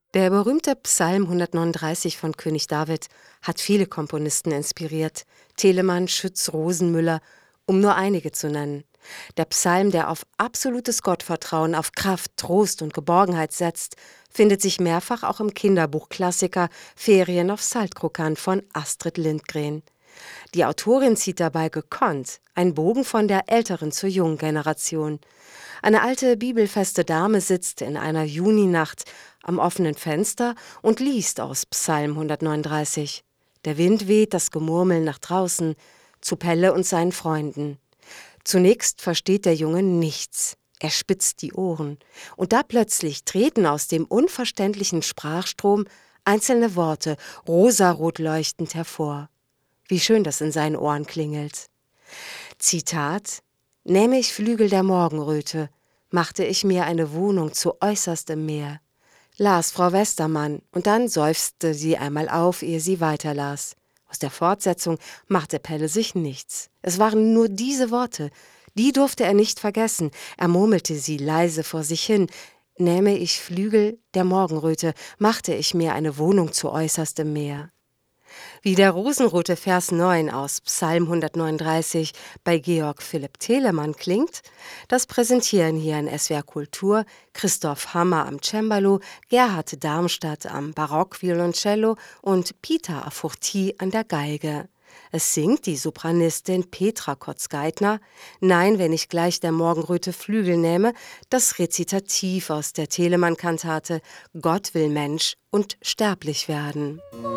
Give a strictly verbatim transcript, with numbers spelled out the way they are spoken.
Der berühmte Psalm hundertneununddreißig von König David hat viele Komponisten inspiriert: Telemann, Schütz, Rosenmüller, um nur einige zu nennen. Der Psalm, der auf absolutes Gottvertrauen, auf Kraft, Trost und Geborgenheit setzt, findet sich mehrfach auch im Kinderbuchklassiker Ferien auf Saltkrokant von Astrid Lindgren. Die Autorin zieht dabei gekonnt einen Bogen von der älteren zur jungen Generation. Eine alte bibelfeste Dame sitzt in einer Juninacht am offenen Fenster und liest aus Psalm hundertneununddreißig. Der Wind weht das Gemurmel nach draußen, zu Pelle und seinen Freunden. Zunächst versteht der Junge nichts. Er spitzt die Ohren. Und da plötzlich treten aus dem unverständlichen Sprachstrom einzelne Worte rosarot leuchtend hervor. Wie schön das in seinen Ohren klingelt. Zitat: »Nähme ich Flügel der Morgenröte, machte ich mir eine Wohnung zu äußerst im Meer«, las Frau Westermann, und dann seufzte sie einmal auf, ehe sie weiterlas. Aus der Fortsetzung machte Pelle sich nichts. Es waren nur diese Worte, die durfte er nicht vergessen. Er murmelte sie leise vor sich hin. »Nähme ich Flügel der Morgenröte, machte ich mir eine Wohnung zu äußerst im Meer.« Wie der rosenrote Vers neun aus Psalm hundertneununddreißig bei Georg Philipp Telemann klingt, das präsentieren hier in S W R Kultur Christoph Hammer am Cembalo, Gerhard Darmstadt am Barockvioloncello und Peter Aforti an der Geige. Es singt die Sopranistin Petra Kotz-Geithner. Nein, wenn ich gleich der Morgenröte Flügel nähme, das Rezitativ aus der Telemann-Kantate Gott will Mensch und sterblich werden.